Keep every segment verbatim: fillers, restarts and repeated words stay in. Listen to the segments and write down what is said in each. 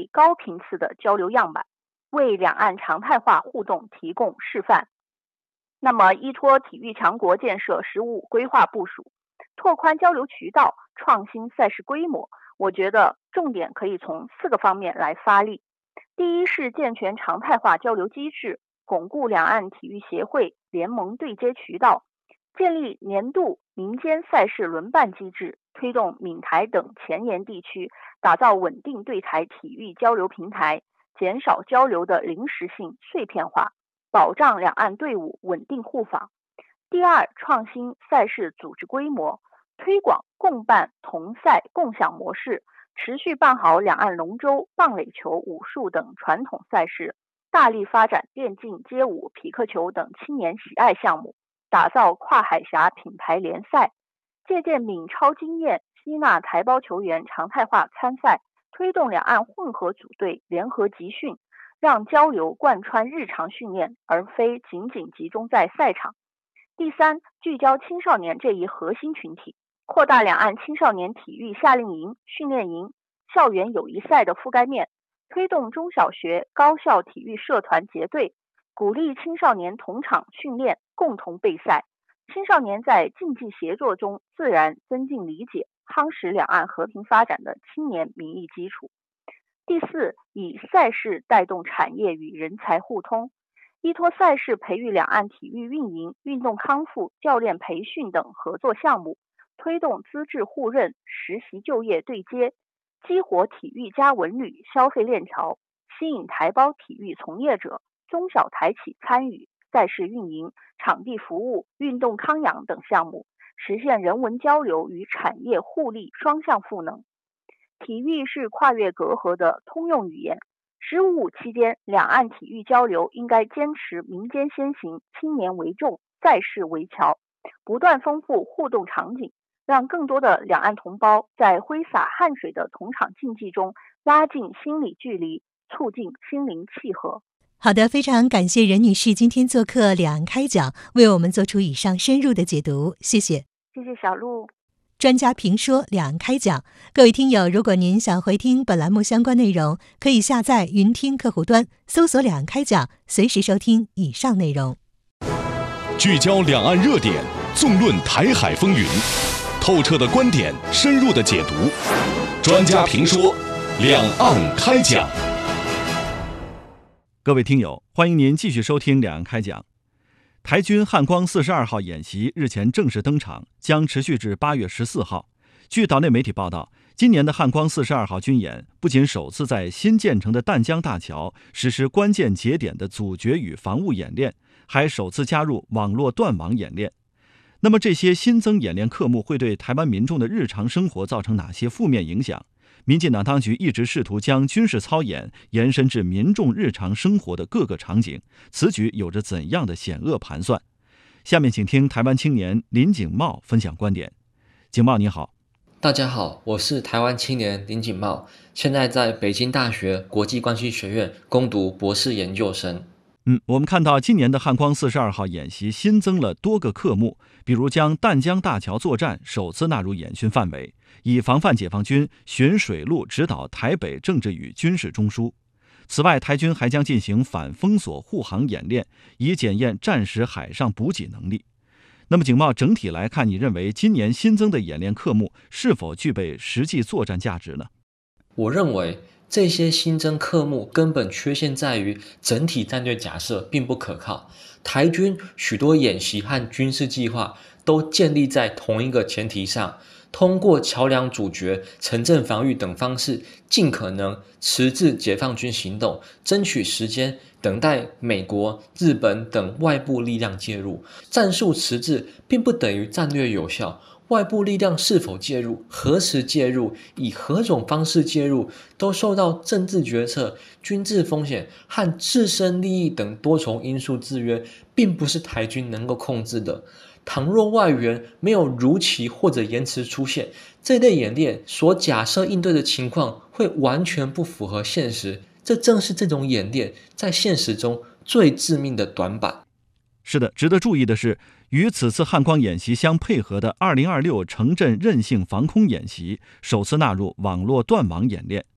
立高频次的交流样板，为两岸常态化互动提供示范。那么依托体育强国建设“十五五”规划部署，拓宽交流渠道，创新赛事规模，我觉得重点可以从四个方面来发力。第一是健全常态化交流机制，巩固两岸体育协会联盟对接渠道，建立年度民间赛事轮办机制，推动闽台等前沿地区打造稳定对台体育交流平台，减少交流的临时性碎片化，保障两岸队伍稳定互访。第二，创新赛事组织规模，推广共办同赛共享模式，持续办好两岸龙舟、棒垒球、武术等传统赛事，大力发展电竞、街舞、匹克球等青年喜爱项目，打造跨海峡品牌联赛，借鉴闽超经验，吸纳台胞球员常态化参赛，推动两岸混合组队联合集训，让交流贯穿日常训练，而非仅仅集中在赛场。第三，聚焦青少年这一核心群体，扩大两岸青少年体育夏令营、训练营、校园友谊赛的覆盖面，推动中小学、高校体育社团结队，鼓励青少年同场训练，共同备赛。青少年在竞技协作中自然增进理解，夯实两岸和平发展的青年民意基础。第四，以赛事带动产业与人才互通，依托赛事培育两岸体育运营、运动康复、教练培训等合作项目，推动资质互认、实习就业对接，激活体育加文旅消费链条，吸引台胞体育从业者、中小台企参与赛事运营、场地服务、运动康养等项目，实现人文交流与产业互利双向赋能。体育是跨越隔阂的通用语言，十五五期间，两岸体育交流应该坚持民间先行、青年为重、赛事为桥，不断丰富互动场景，让更多的两岸同胞在挥洒汗水的同场竞技中拉近心理距离，促进心灵契合。 好的，非常感谢任女士今天做客两岸开讲，为我们做出以上深入的解读，谢谢。 谢谢小璐。 专家评说两岸开讲，各位听友，如果您想回听本栏目相关内容，可以下载云听客户端，搜索两岸开讲，随时收听以上内容。 聚焦两岸热点，纵论台海风云，透彻的观点，深入的解读，专家评说两岸开讲。 各位听友，欢迎您继续收听两岸开讲。台军汉光四十二号演习日前正式登场，将持续至八月十四号。据岛内媒体报道，今年的汉光四十二号军演不仅首次在新建成的淡江大桥实施关键节点的阻绝与防务演练，还首次加入网络断网演练。那么这些新增演练科目会对台湾民众的日常生活造成哪些负面影响？民进党当局一直试图将军事操演延伸至民众日常生活的各个场景，此举有着怎样的险恶盘算？下面请听台湾青年林景茂分享观点。景茂你好。 大家好，我是台湾青年林景茂，现在在北京大学国际关系学院攻读博士研究生。 嗯，我们看到今年的汉光四十二号演习新增了多个科目，比如将淡江大桥作战首次纳入演训范围，以防范解放军循水路指导台北政治与军事中枢。此外，台军还将进行反封锁护航演练，以检验战时海上补给能力。那么景茂，整体来看，你认为今年新增的演练科目是否具备实际作战价值呢？ 我认为这些新增科目根本缺陷在于整体战略假设并不可靠。台军许多演习和军事计划都建立在同一个前提上，通过桥梁阻绝、城镇防御等方式，尽可能迟滞解放军行动，争取时间，等待美国、日本等外部力量介入。战术迟滞并不等于战略有效。外部力量是否介入、何时介入、以何种方式介入，都受到政治决策、军事风险和自身利益等多重因素制约，并不是台军能够控制的。倘若外援没有如期或者延迟出现，这类演练所假设应对的情况会完全不符合现实，这正是这种演练在现实中最致命的短板。 是的，值得注意的是，与此次汉光演习相配合的二零二六城镇韧性防空演习首次纳入网络断网演练。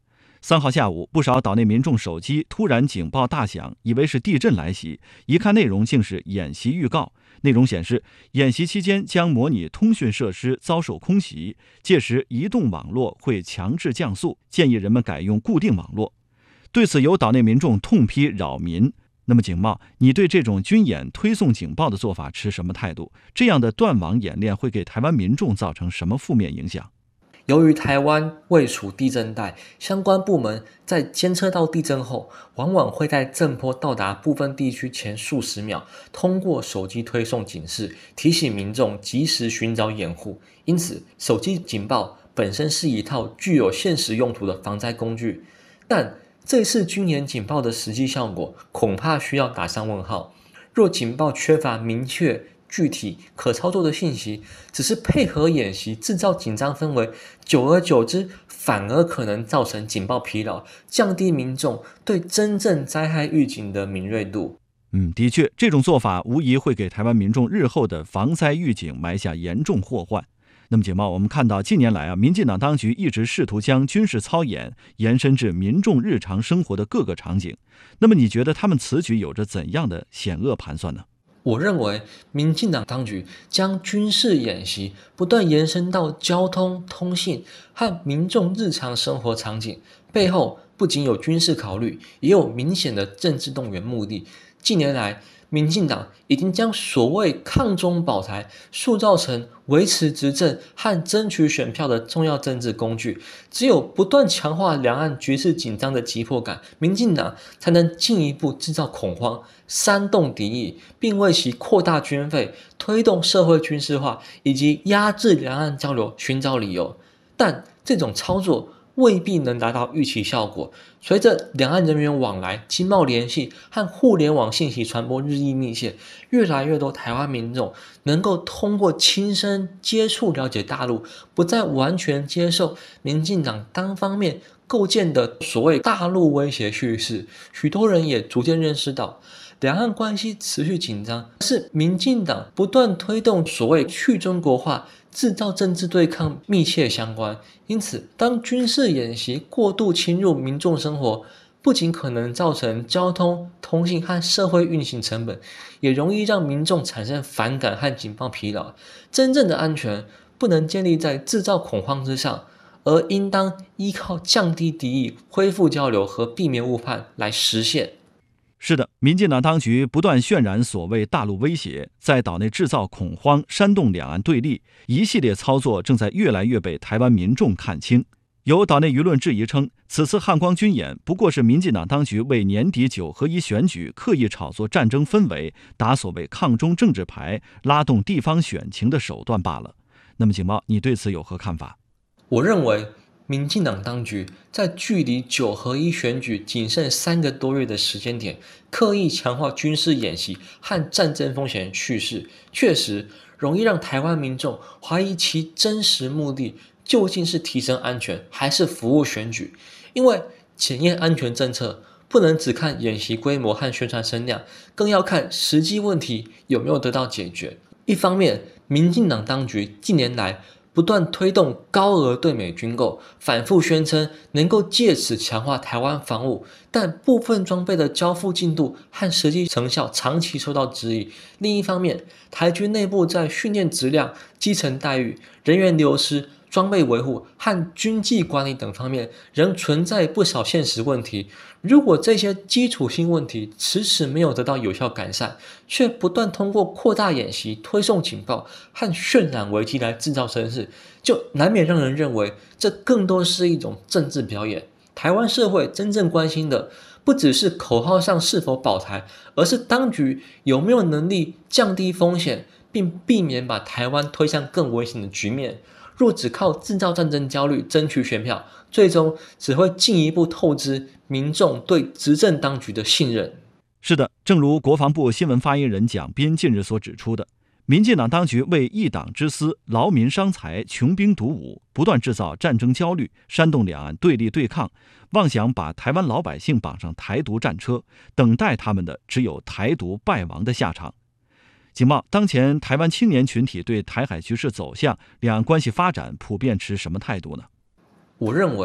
三号下午，不少岛内民众手机突然警报大响，以为是地震来袭，一看内容竟是演习预告。内容显示，演习期间将模拟通讯设施遭受空袭，届时移动网络会强制降速，建议人们改用固定网络。对此，有岛内民众痛批扰民。那么景茂，你对这种军演推送警报的做法持什么态度？这样的断网演练会给台湾民众造成什么负面影响？ 由于台湾位处地震带，相关部门在监测到地震后，往往会在震波到达部分地区前数十秒，通过手机推送警示，提醒民众及时寻找掩护。因此，手机警报本身是一套具有现实用途的防灾工具，但这次军演警报的实际效果，恐怕需要打上问号。若警报缺乏明确、具体可操作的信息，只是配合演习制造紧张氛围，久而久之反而可能造成警报疲劳，降低民众对真正灾害预警的敏锐度。 嗯，的确，这种做法无疑会给台湾民众日后的防灾预警埋下严重祸患。那么景茂，我们看到近年来啊，民进党当局一直试图将军事操演延伸至民众日常生活的各个场景。那么你觉得他们此举有着怎样的险恶盘算呢？ 我认为，民进党当局将军事演习不断延伸到交通、通信和民众日常生活场景，背后不仅有军事考虑，也有明显的政治动员目的。近年来，民进党已经将所谓抗中保台塑造成维持执政和争取选票的重要政治工具。只有不断强化两岸局势紧张的急迫感，民进党才能进一步制造恐慌，煽动敌意，并为其扩大军费、推动社会军事化以及压制两岸交流寻找理由。但这种操作未必能达到预期效果。随着两岸人员往来、经贸联系和互联网信息传播日益密切，越来越多台湾民众能够通过亲身接触了解大陆，不再完全接受民进党单方面构建的所谓大陆威胁叙事。许多人也逐渐认识到，两岸关系持续紧张是民进党不断推动所谓去中国化、制造政治对抗密切相关。因此，当军事演习过度侵入民众生活，不仅可能造成交通、通信和社会运行成本，也容易让民众产生反感和警报疲劳。真正的安全不能建立在制造恐慌之上，而应当依靠降低敌意、恢复交流和避免误判来实现。 是的，民进党当局不断渲染所谓大陆威胁，在岛内制造恐慌，煽动两岸对立，一系列操作正在越来越被台湾民众看清。有岛内舆论质疑称，此次汉光军演不过是民进党当局为年底九合一选举刻意炒作战争氛围，打所谓抗中政治牌，拉动地方选情的手段罢了。那么景茂，你对此有何看法？ 我认为民进党当局在距离九合一选举仅剩三个多月的时间点，刻意强化军事演习和战争风险叙事，确实容易让台湾民众怀疑其真实目的究竟是提升安全，还是服务选举。因为检验安全政策不能只看演习规模和宣传声量，更要看实际问题有没有得到解决。一方面，民进党当局近年来不断推动高额对美军购，反复宣称能够借此强化台湾防务，但部分装备的交付进度和实际成效长期受到质疑。另一方面，台军内部在训练质量、基层待遇、人员流失、装备维护和军纪管理等方面仍存在不少现实问题。如果这些基础性问题迟迟没有得到有效改善，却不断通过扩大演习、推送警报和渲染危机来制造声势，就难免让人认为这更多是一种政治表演。台湾社会真正关心的不只是口号上是否保台，而是当局有没有能力降低风险，并避免把台湾推向更危险的局面。若只靠制造战争焦虑争取选票，最终只会进一步透支民众对执政当局的信任。 是的，正如国防部新闻发言人蒋斌近日所指出的，民进党当局为一党之私，劳民伤财，穷兵黩武，不断制造战争焦虑，煽动两岸对立对抗，妄想把台湾老百姓绑上台独战车，等待他们的只有台独败亡的下场。景茂，当前台湾青年群体对台海局势走向、两岸关系发展普遍持什么态度呢？ 我认为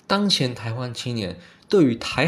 当前台湾青年对于台